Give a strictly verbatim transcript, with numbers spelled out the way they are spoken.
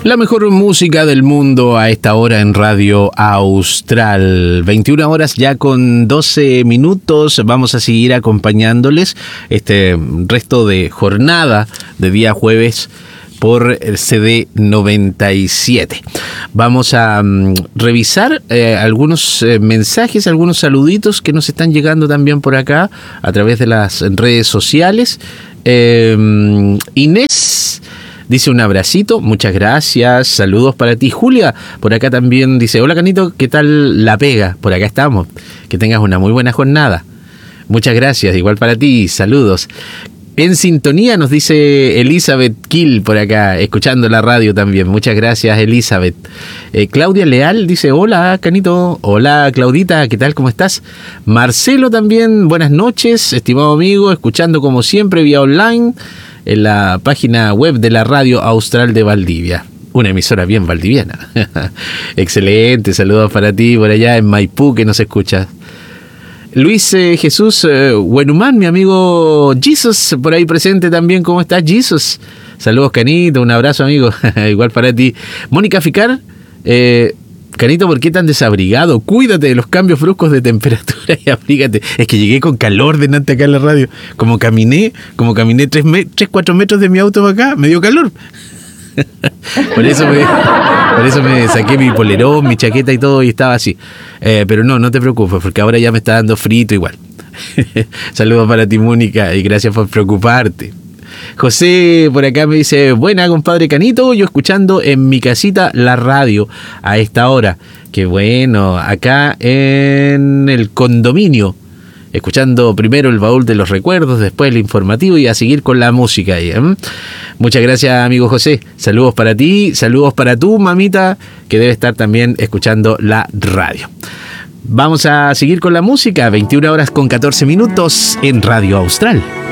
La mejor música del mundo a esta hora en Radio Austral. veintiuna horas ya con doce minutos. Vamos a seguir acompañándoles este resto de jornada de día jueves por el C D noventa y siete. Vamos a um, revisar eh, algunos eh, mensajes, algunos saluditos que nos están llegando también por acá a través de las redes sociales. Eh, Inés dice un abracito, muchas gracias, saludos para ti. Julia, por acá también dice, hola Canito, ¿qué tal la pega? Por acá estamos, que tengas una muy buena jornada. Muchas gracias, igual para ti, saludos. En sintonía nos dice Elizabeth Kill por acá, escuchando la radio también. Muchas gracias, Elizabeth. Eh, Claudia Leal dice, hola Canito, hola Claudita, ¿qué tal? ¿Cómo estás? Marcelo también, buenas noches, estimado amigo, escuchando como siempre vía online en la página web de la Radio Austral de Valdivia. Una emisora bien valdiviana. Excelente, saludos para ti por allá en Maipú que nos escuchas. Luis eh, Jesús eh, Buenumán, mi amigo Jesus, por ahí presente también. ¿Cómo estás, Jesus? Saludos, Canito, un abrazo, amigo. Igual para ti. Mónica Ficar, eh, Canito, ¿por qué tan desabrigado? Cuídate de los cambios bruscos de temperatura y abrígate. Es que llegué con calor delante acá en la radio. Como caminé, como caminé tres, me- tres cuatro metros de mi auto para acá, me dio calor. Por eso me, por eso me saqué mi polerón, mi chaqueta y todo y estaba así. Eh, pero no, no te preocupes, porque ahora ya me está dando frito igual. Saludos para ti, Mónica, y gracias por preocuparte. José por acá me dice, buena compadre Canito, yo escuchando en mi casita la radio a esta hora. Qué bueno, acá en el condominio, escuchando primero el baúl de los recuerdos, después el informativo y a seguir con la música ahí, ¿eh? Muchas gracias, amigo José. Saludos para ti, saludos para tu mamita, que debe estar también escuchando la radio. Vamos a seguir con la música, veintiuna horas con catorce minutos en Radio Austral.